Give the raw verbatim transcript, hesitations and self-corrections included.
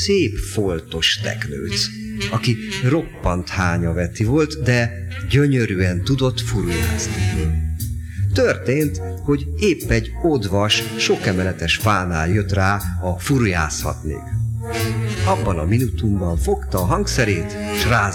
szép foltos teknőc, aki roppant hányaveti volt, de gyönyörűen tudott furujázni. Történt, hogy épp egy odvas, sokemeletes fánál jött rá, a furujázhatnék. Abban a minutumban fogta a hangszerét, s rá